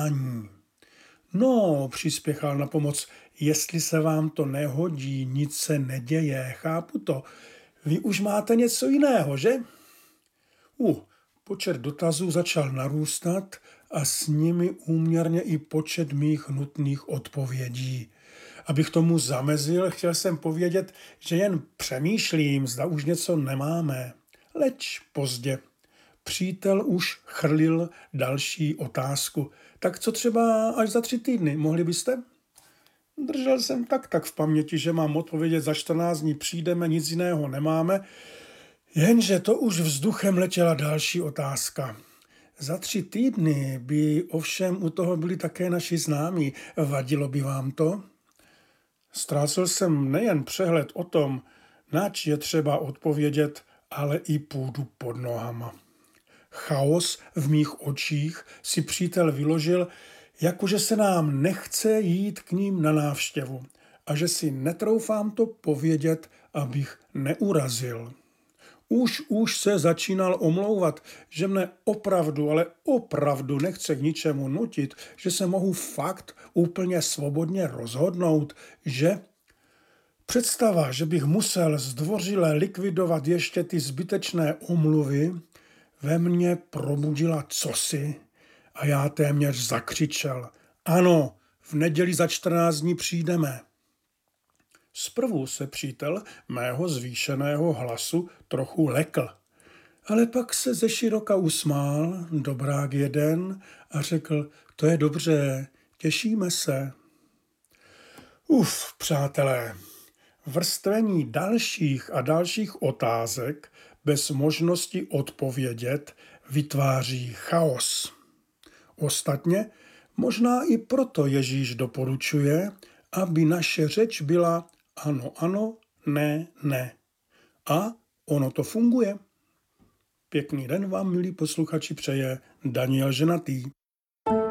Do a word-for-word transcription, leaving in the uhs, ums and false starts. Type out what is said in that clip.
povídání. No, přispěchal na pomoc, jestli se vám to nehodí, nic se neděje, chápu to. Vy už máte něco jiného, že? Uh, počet dotazů začal narůstat a s nimi úměrně i počet mých nutných odpovědí. Abych tomu zamezil, chtěl jsem povědět, že jen přemýšlím, zda už něco nemáme. Leč pozdě. Přítel už chrlil další otázku. Tak co třeba až za tři týdny, mohli byste? Držel jsem tak tak v paměti, že mám odpovědět za čtrnáct dní přijdeme, nic jiného nemáme, jenže to už vzduchem letěla další otázka. Za tři týdny by ovšem u toho byli také naši známí. Vadilo by vám to? Ztrácel jsem nejen přehled o tom, nač je třeba odpovědět, ale i půdu pod nohama. Chaos v mých očích si přítel vyložil, jakože se nám nechce jít k ním na návštěvu a že si netroufám to povědět, abych neurazil. Už, už se začínal omlouvat, že mne opravdu, ale opravdu nechce k ničemu nutit, že se mohu fakt úplně svobodně rozhodnout, že představa, že bych musel zdvořile likvidovat ještě ty zbytečné omluvy, ve mně probudila cosi a já téměř zakřičel. Ano, v neděli za čtrnáct dní přijdeme. Zprvu se přítel mého zvýšeného hlasu trochu lekl, ale pak se ze široka usmál, dobrák jeden, a řekl, to je dobře, těšíme se. Uf, přátelé, vrstvení dalších a dalších otázek bez možnosti odpovědět vytváří chaos. Ostatně možná i proto Ježíš doporučuje, aby naše řeč byla ano, ano, ne, ne. A ono to funguje. Pěkný den vám, milí posluchači, přeje Daniel Ženatý.